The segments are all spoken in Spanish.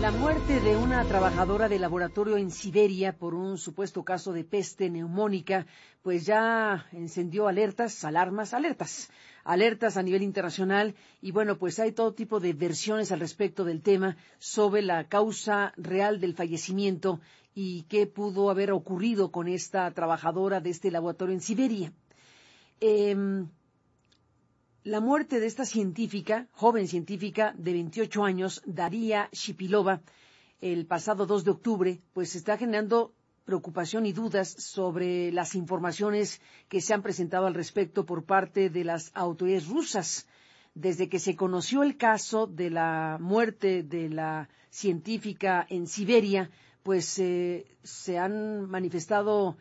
La muerte de una trabajadora de laboratorio en Siberia por un supuesto caso de peste neumónica, pues ya encendió alertas a nivel internacional. Y bueno, pues hay todo tipo de versiones al respecto del tema sobre la causa real del fallecimiento y qué pudo haber ocurrido con esta trabajadora de este laboratorio en Siberia. La muerte de esta joven científica de 28 años, Daria Shipilova, el pasado 2 de octubre, pues está generando preocupación y dudas sobre las informaciones que se han presentado al respecto por parte de las autoridades rusas. Desde que se conoció el caso de la muerte de la científica en Siberia, pues se han manifestado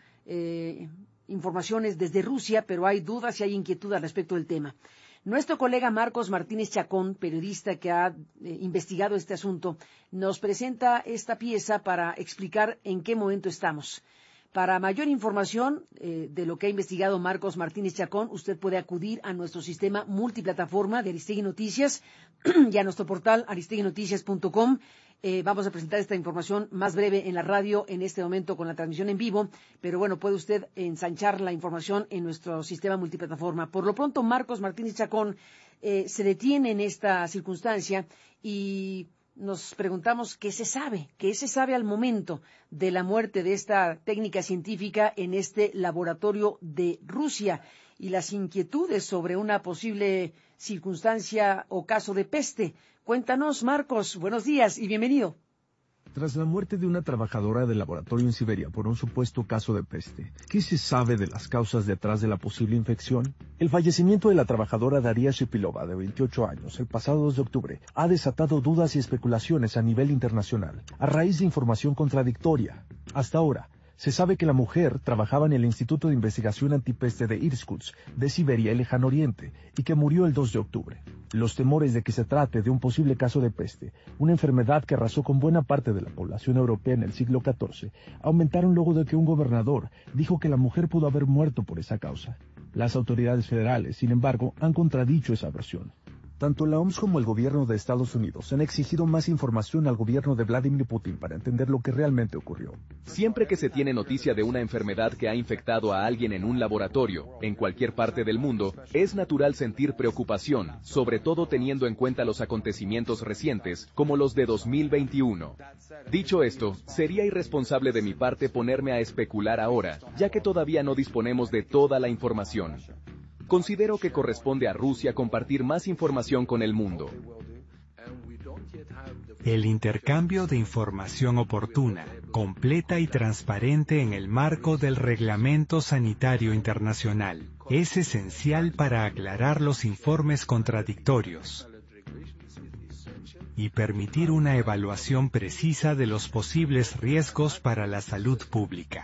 informaciones desde Rusia, pero hay dudas y hay inquietud al respecto del tema. Nuestro colega Marcos Martínez Chacón, periodista que ha investigado este asunto, nos presenta esta pieza para explicar en qué momento estamos. Para mayor información de lo que ha investigado Marcos Martínez Chacón, usted puede acudir a nuestro sistema multiplataforma de Aristegui Noticias y a nuestro portal aristeguinoticias.com. Vamos a presentar esta información más breve en la radio en este momento con la transmisión en vivo, pero bueno, puede usted ensanchar la información en nuestro sistema multiplataforma. Por lo pronto, Marcos Martínez Chacón se detiene en esta circunstancia y nos preguntamos qué se sabe al momento de la muerte de esta técnica científica en este laboratorio de Rusia y las inquietudes sobre una posible circunstancia o caso de peste. Cuéntanos, Marcos, buenos días y bienvenido. Tras la muerte de una trabajadora del laboratorio en Siberia por un supuesto caso de peste, ¿qué se sabe de las causas detrás de la posible infección? El fallecimiento de la trabajadora Daria Shipilova, de 28 años, el pasado 2 de octubre, ha desatado dudas y especulaciones a nivel internacional, a raíz de información contradictoria. Hasta ahora, se sabe que la mujer trabajaba en el Instituto de Investigación Antipeste de Irkutsk, de Siberia y Lejano Oriente, y que murió el 2 de octubre. Los temores de que se trate de un posible caso de peste, una enfermedad que arrasó con buena parte de la población europea en el siglo XIV, aumentaron luego de que un gobernador dijo que la mujer pudo haber muerto por esa causa. Las autoridades federales, sin embargo, han contradicho esa versión. Tanto la OMS como el gobierno de Estados Unidos han exigido más información al gobierno de Vladimir Putin para entender lo que realmente ocurrió. Siempre que se tiene noticia de una enfermedad que ha infectado a alguien en un laboratorio, en cualquier parte del mundo, es natural sentir preocupación, sobre todo teniendo en cuenta los acontecimientos recientes, como los de 2021. Dicho esto, sería irresponsable de mi parte ponerme a especular ahora, ya que todavía no disponemos de toda la información. Considero que corresponde a Rusia compartir más información con el mundo. El intercambio de información oportuna, completa y transparente en el marco del Reglamento Sanitario Internacional es esencial para aclarar los informes contradictorios y permitir una evaluación precisa de los posibles riesgos para la salud pública.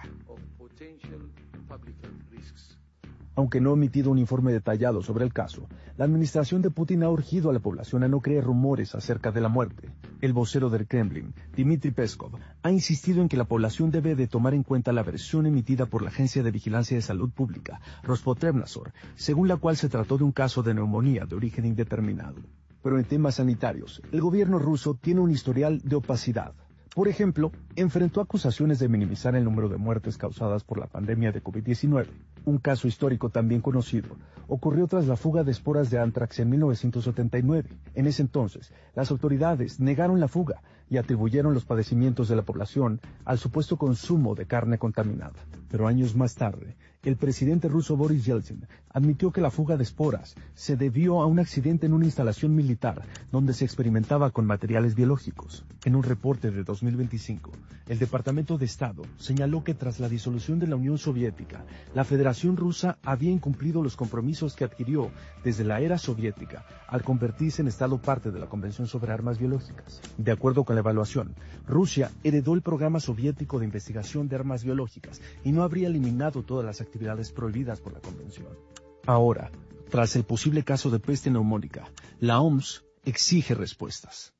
Aunque no ha emitido un informe detallado sobre el caso, la administración de Putin ha urgido a la población a no creer rumores acerca de la muerte. El vocero del Kremlin, Dmitry Peskov, ha insistido en que la población debe de tomar en cuenta la versión emitida por la Agencia de Vigilancia de Salud Pública, Rospotrebnadzor, según la cual se trató de un caso de neumonía de origen indeterminado. Pero en temas sanitarios, el gobierno ruso tiene un historial de opacidad. Por ejemplo, enfrentó acusaciones de minimizar el número de muertes causadas por la pandemia de COVID-19. Un caso histórico también conocido ocurrió tras la fuga de esporas de anthrax en 1979. En ese entonces, las autoridades negaron la fuga y atribuyeron los padecimientos de la población al supuesto consumo de carne contaminada. Pero años más tarde, el presidente ruso Boris Yeltsin admitió que la fuga de esporas se debió a un accidente en una instalación militar donde se experimentaba con materiales biológicos. En un reporte de 2025, el Departamento de Estado señaló que tras la disolución de la Unión Soviética, la Federación Rusa había incumplido los compromisos que adquirió desde la era soviética al convertirse en Estado parte de la Convención sobre Armas Biológicas. De acuerdo con la evaluación, Rusia heredó el programa soviético de investigación de armas biológicas y no habría eliminado todas las actividades prohibidas por la Convención. Ahora, tras el posible caso de peste neumónica, la OMS exige respuestas.